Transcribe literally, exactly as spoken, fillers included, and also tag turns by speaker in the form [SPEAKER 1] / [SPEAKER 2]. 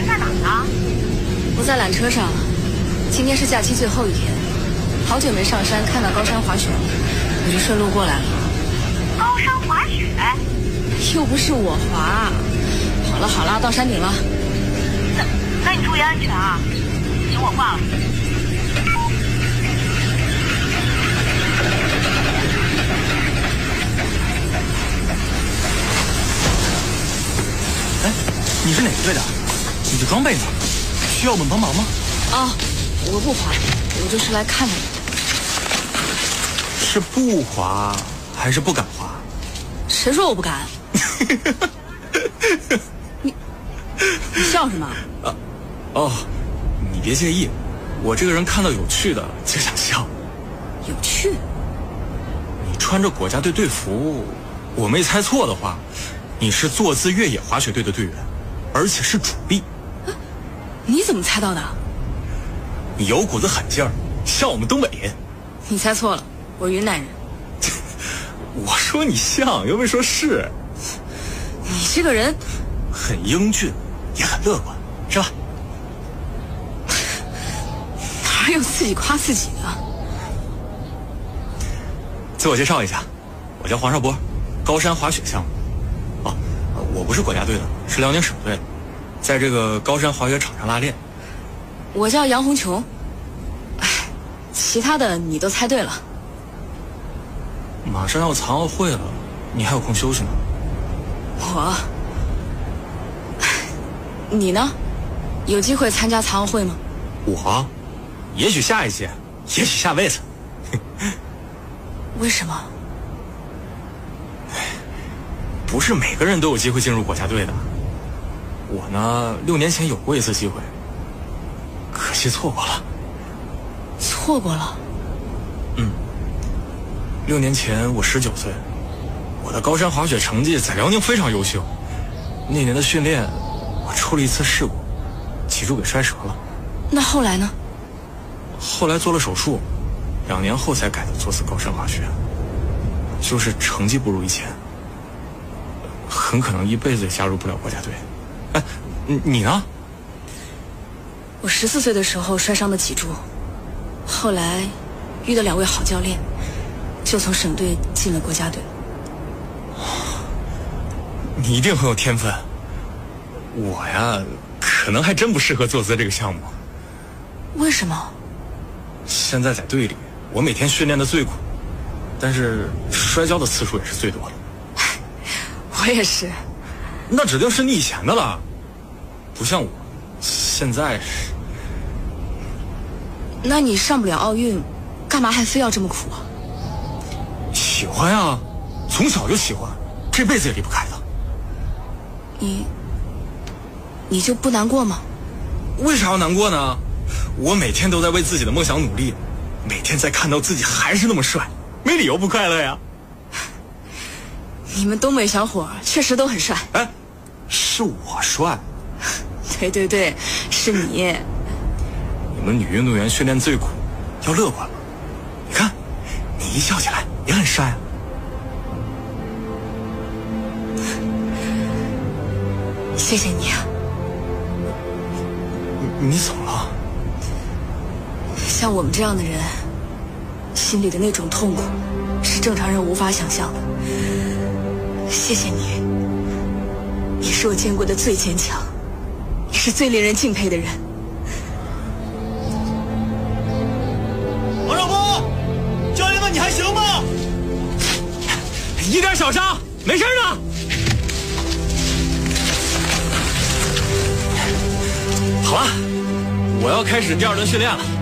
[SPEAKER 1] 在哪儿呢？
[SPEAKER 2] 我在缆车上，今天是假期最后一天，好久没上山看到高山滑雪，我就顺路过来了。
[SPEAKER 1] 高山滑雪？
[SPEAKER 2] 又不是我滑。好了好了，到山顶了。
[SPEAKER 1] 那那你注意安全啊！行，我挂了。
[SPEAKER 3] 哎，你是哪个队的？你的装备呢？需要我们帮忙吗？
[SPEAKER 2] 哦，我不滑，我就是来看看你。
[SPEAKER 3] 是不滑还是不敢滑？
[SPEAKER 2] 谁说我不敢？你你笑什么？
[SPEAKER 3] 啊，哦，你别介意，我这个人看到有趣的就想笑。
[SPEAKER 2] 有趣？
[SPEAKER 3] 你穿着国家队队服，我没猜错的话，你是坐姿越野滑雪队的队员，而且是主力。
[SPEAKER 2] 啊，你怎么猜到的？
[SPEAKER 3] 你有股子狠劲儿，像我们东北人。
[SPEAKER 2] 你猜错了，我云南人。
[SPEAKER 3] 我说你像，又没说是。
[SPEAKER 2] 你这个人
[SPEAKER 3] 很英俊，也很乐观，是吧？
[SPEAKER 2] 哪有自己夸自己的？
[SPEAKER 3] 自我介绍一下，我叫黄少波，高山滑雪项目。哦，我不是国家队的，是辽宁省队的，在这个高山滑雪场上拉练。
[SPEAKER 2] 我叫杨红琼。哎，其他的你都猜对了。
[SPEAKER 3] 马上要残奥会了，你还有空休息吗？
[SPEAKER 2] 我，你呢？有机会参加残奥会吗？
[SPEAKER 3] 我，也许下一届，也许下辈子。
[SPEAKER 2] 为什么？
[SPEAKER 3] 不是每个人都有机会进入国家队的。我呢，六年前有过一次机会，可惜错过了。
[SPEAKER 2] 错过了？
[SPEAKER 3] 嗯。六年前我十九岁，我的高山滑雪成绩在辽宁非常优秀。那年的训练，我出了一次事故，脊柱给摔折了。
[SPEAKER 2] 那后来呢？
[SPEAKER 3] 后来做了手术，两年后才改的做次高山滑雪。就是成绩不如以前，很可能一辈子也加入不了国家队。哎，你呢？
[SPEAKER 2] 我十四岁的时候摔伤的脊柱，后来遇到两位好教练，就从省队进了国家队。
[SPEAKER 3] 你一定很有天分。我呀，可能还真不适合坐姿这个项目。
[SPEAKER 2] 为什么？
[SPEAKER 3] 现在在队里，我每天训练的最苦，但是摔跤的次数也是最多的。
[SPEAKER 2] 我也是。
[SPEAKER 3] 那指定是你以前的了，不像我，现在是。
[SPEAKER 2] 那你上不了奥运，干嘛还非要这么苦啊？
[SPEAKER 3] 喜欢呀，从小就喜欢，这辈子也离不开的。
[SPEAKER 2] 你，你就不难过吗？
[SPEAKER 3] 为啥要难过呢？我每天都在为自己的梦想努力，每天在看到自己还是那么帅，没理由不快乐呀。
[SPEAKER 2] 你们东北小伙确实都很帅。
[SPEAKER 3] 哎，是我帅。
[SPEAKER 2] 对对对，是你。
[SPEAKER 3] 你们女运动员训练最苦，要乐观嘛。你看，你一笑起来也很帅啊。
[SPEAKER 2] 谢谢你啊。
[SPEAKER 3] 你你怎么了？
[SPEAKER 2] 像我们这样的人，心里的那种痛苦，是正常人无法想象的。谢谢你，你是我见过的最坚强，也是最令人敬佩的人。
[SPEAKER 4] 王少波，教练问你还行吗？
[SPEAKER 3] 一点小伤，没事的。好了，我要开始第二轮训练了。